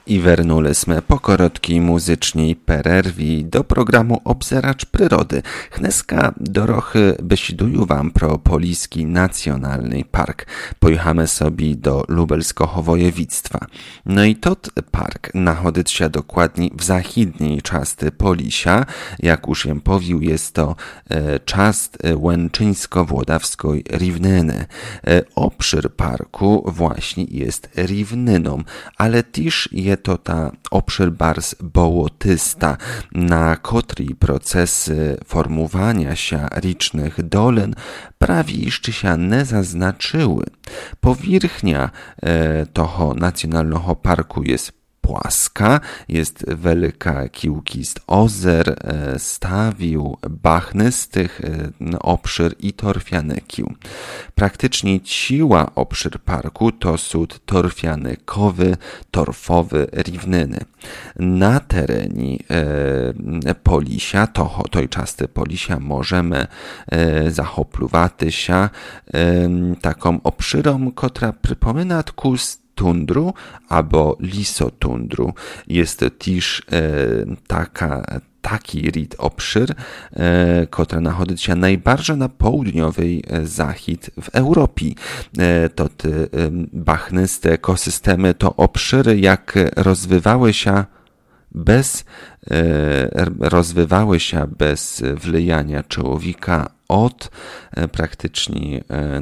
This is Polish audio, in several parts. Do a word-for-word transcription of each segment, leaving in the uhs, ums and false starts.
I вернули jsme po krótkiej muzycznej pererwi do programu Obzeracz Przyrody. Dneska dorochy besiduju wam pro Poliski Nacjonalny Park. Pojechamy sobie do Lubelskiego województwa. No i tot park nachodzić się dokładnie w zachodniej części Polisia. Jak już jem powił, jest to e, część Łęczyńsko-Włodawskiej Równiny. E, obszar parku właśnie jest równiną, ale też jest to ta obszar bars bołotysta, na której procesy formowania się licznych dolin prawie jeszcze się nie zaznaczyły. Powierzchnia e, toho nacjonalnego parku jest płaska, jest wielka kilkist ozer, stawił, bachnystych obszar i torfianekił. Praktycznie ciła obszar parku to są torfianekowy, torfowy równiny. Na terenie e, Polisia, to, tej części Polisia, możemy e, zachopluwaty się e, taką obszyrą, która przypomina tkus tundru albo lisotundru. Jest to też e, taka, taki rid obszar, e, który znajduje się najbardziej na południowej zachód w Europie. E, to te e, bachnyste ekosystemy to obszary, jak rozwywały się bez e, rozwywały się bez wlijania człowieka od e, praktycznie e,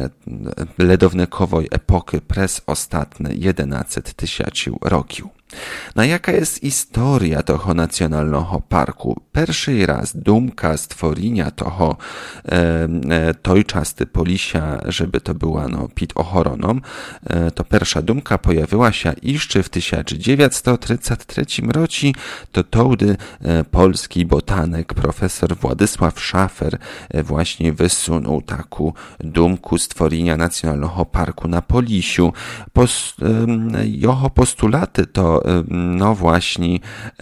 ledownikowej epoki przez ostatnie jedenaście tysięcy roków. No jaka jest historia toho nacjonalnego parku? Pierwszy raz dumka stworzenia toho e, e, tej części Polisia, żeby to była no, pod ochroną, e, to pierwsza dumka pojawiła się jeszcze w tysiąc dziewięćset trzydziestym trzecim roku. To wtedy e, polski botanik profesor Władysław Szafer e, właśnie wysunął taką dumku stworzenia nacjonalnego parku na Polisiu. Pos, e, jeho postulaty to no właśnie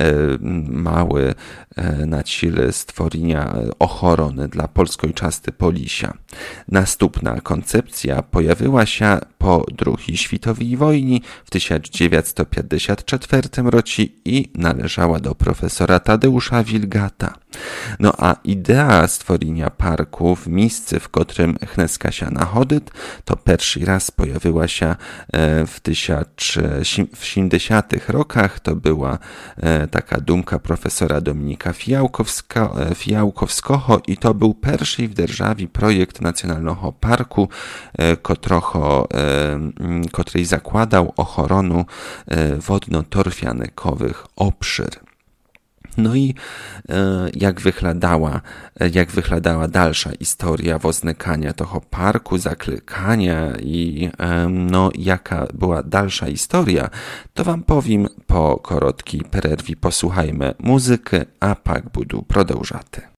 mały na cele stworzenia ochrony dla polskiej części Polisia. Następna koncepcja pojawiła się po drugiej światowej wojnie w tysiąc dziewięćset pięćdziesiątym czwartym roku i należała do profesora Tadeusza Wilgata. No a idea stworzenia parku w miejscu, w którym chneska się nachodyć, to pierwszy raz pojawiła się w tysiąc siedemdziesiątych rokach. To była taka dumka profesora Dominika Fijałkowskiego i to był pierwszy w dzierżawie projekt Nacjonalnego Parku, który zakładał ochronę wodno-torfianekowych obszar. No i e, jak wyglądała, jak wyglądała dalsza historia woznikania tego parku, zaklykania i e, no jaka była dalsza historia, to wam powiem po krótkiej przerwie. Posłuchajmy muzyki, a pak budu продовжати.